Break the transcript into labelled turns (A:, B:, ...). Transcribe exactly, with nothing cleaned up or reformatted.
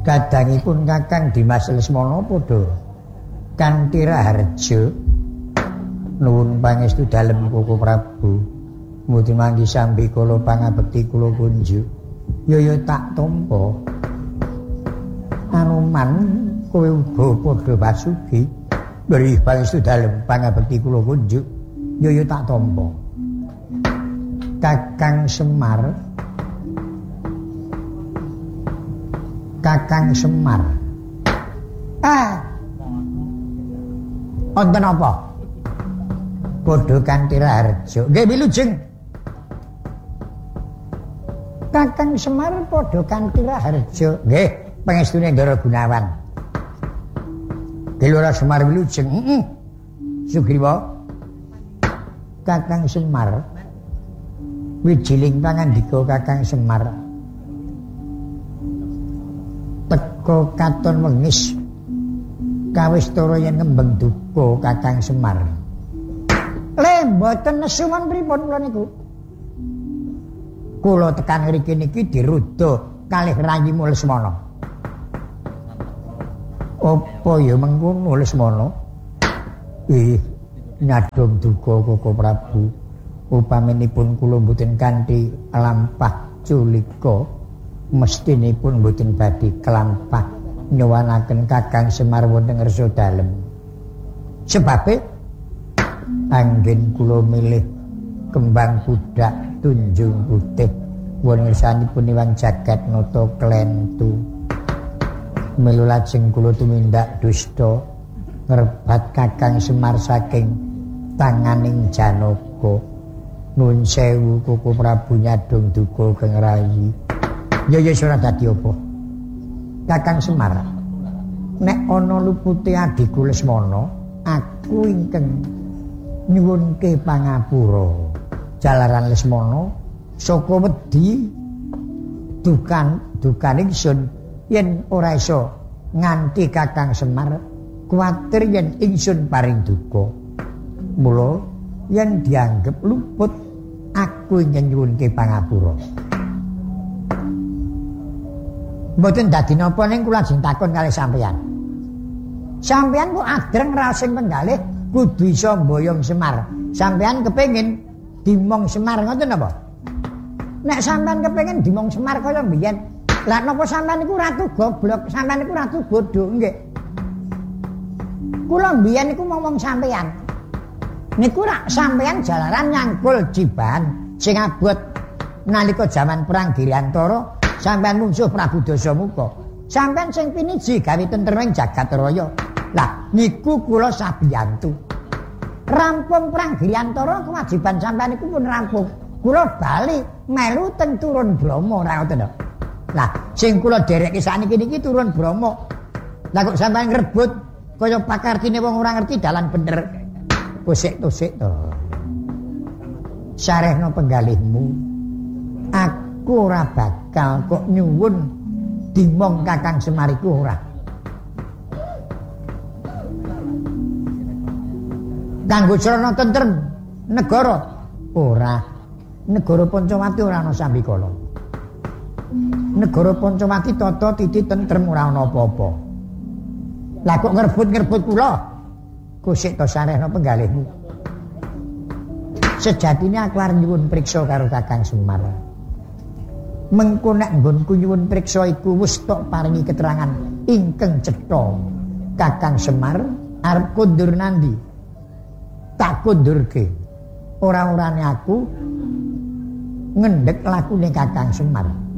A: Kadangipun Kakang Dimas Lesmana padha kanthi raharja nuwun pangestu dalem Koko Prabu. Mugi manggi sambi kala pangabekti kula kunjuk. Yaya tak tampa. Anoman kowe uga padha pasugi. Beri pangestu dalem pangabekti kula kunjuk. Yaya tak tampa. Kakang Semar Kakang Semar. Ah. Wonten apa? Padha kanthi raharja. Nggih wilujeng. Kakang Semar padha kanthi raharja. Nggih, pangestune Ndara Gunawan. Gelora Semar wilujeng. Heeh. Sugriwa. Kakang Semar. Wijiling pangandika Kakang Semar. Teko katon wengis kawistara yen ngembeng duka Kakang Semar. Le mboten nesu mon pripun kula niku. Kula tekan ngriki niki dirudha kalih Rayimu Lesmana. Apa ya mengkono Lesmana? Ih, nyadong duka Koko Prabu. Upaminipun kula mboten kanthi lampah culika. Mestinipun mboten badhe kelampah nyuwanaken Kakang Semar wonten ngersa dalem. Sebabe anggen kula milih kembang budak tunjung putih wonten ngersanipun Iwang Jagatnata Klentu. Melu lajeng kula tumindak dusta ngrebat Kakang Semar saking tanganing Janaka. Nuwun sewu Koko Prabu nyadong duka keng rayi. Ya ya ora dadi apa. Kakang Semar, nek ana lupute adhiku Lesmana, aku ingkang nyuwunke pangapura. Jalaran Lesmana saka wedi dukan dukan ingsun yen ora iso nganti Kakang Semar kuwatir yen ingsun paring duka. Mula yen dianggep luput aku ingkang nyuwunke pangapura. Mboten dadi napa ning kula jeng takon kalih sampeyan. Sampeyan kok adreng rasing penggalih kudu iso mboyong Semar. Sampeyan kepengin dimong Semar ngoten napa? Nek sampeyan kepengin dimong Semar kaya mbiyen, lah napa sampeyan iku ratu goblok, sampeyan iku ratu bodho nggih. Kula mbiyen iku ngomong sampeyan. Niku rak sampeyan jalaran nyangkul jiban sing abot nalika jaman perang Giryantara. Sampeyan mungsuh Prabu Dasamuka. Sampeyan sing piniji gawe tentreming jagat raya. Lah niku kula sabiyantu. Rampung perang Giryantara kewajiban sampeyan iku pun rampung. Kula bali melu teng turun Brama ora ngoten to. Lah sing kula dereke sakniki niki turun Brama. Lah kok sampeyan ngrebut kaya pakartine wong ora ngerti dalan bener. Kusik-tusik to. Sarehno penggalihmu. Aku ora bakal kok nyuwun dimong Kakang Semar iku ora. Kanggo srana tentrem negara ora. Negara Pancawati ora ana sambikala. Negara Pancawati tata titi tentrem ora ana apa-apa. Lah kok ngerebut-ngerebut kula? Kusik to sarehna penggalihmu. Sejatine aku arep nyuwun priksa karo Kakang Semar. Mengko nek nggonku nyuwun priksa iku wis tok paringi keterangan ingkang cetha. Kakang Semar arep kondur nandi? Tak kondurke. Ora-orane aku ngendhek lakune Kakang Semar.